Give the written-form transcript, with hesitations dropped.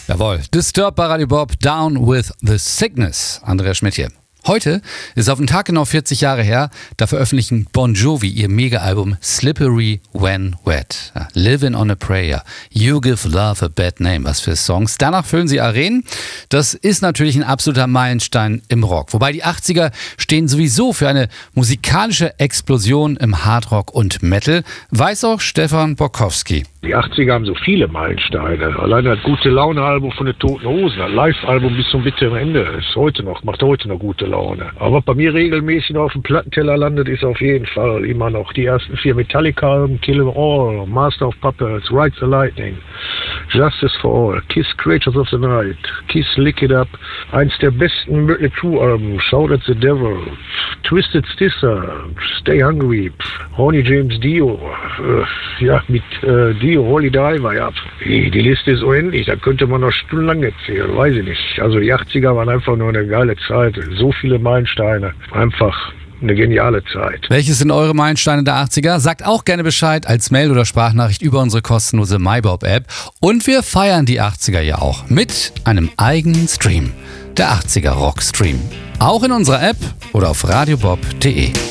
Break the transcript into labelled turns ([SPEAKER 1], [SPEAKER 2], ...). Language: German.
[SPEAKER 1] Jawohl, Disturbed bei Radio Bob, Down with the Sickness. Andreas Schmidt hier. Heute ist auf den Tag genau 40 Jahre her, da veröffentlichen Bon Jovi ihr Mega-Album Slippery When Wet. Ja, Living on a Prayer, You Give Love a Bad Name, was für Songs. Danach füllen sie Arenen. Das ist natürlich ein absoluter Meilenstein im Rock. Wobei die 80er stehen sowieso für eine musikalische Explosion im Hardrock und Metal, weiß auch Stefan Borkowski.
[SPEAKER 2] Die 80er haben so viele Meilensteine. Allein das Gute-Laune-Album von den Toten Hosen, das Live-Album bis zum bitteren Ende, macht heute noch gute Laune. Aber was bei mir regelmäßig noch auf dem Plattenteller landet, ist auf jeden Fall immer noch die ersten 4 Metallica-Alben, Kill 'Em All, Master of Puppets, Ride the Lightning, Justice for All, Kiss Creatures of the Night, Kiss Lick It Up, eins der besten Mötley Crüe-Alben, Shout at the Devil, Twisted Sister, Stay Hungry, Ronnie James Dio, mit Dio, Holy Diver, ja. Die Liste ist unendlich, da könnte man noch stundenlang erzählen, weiß ich nicht. Also die 80er waren einfach nur eine geile Zeit, so viele Meilensteine, einfach eine geniale Zeit.
[SPEAKER 1] Welches sind eure Meilensteine der 80er? Sagt auch gerne Bescheid als Mail oder Sprachnachricht über unsere kostenlose MyBob-App. Und wir feiern die 80er ja auch mit einem eigenen Stream, der 80er Rock Stream. Auch in unserer App oder auf radiobob.de.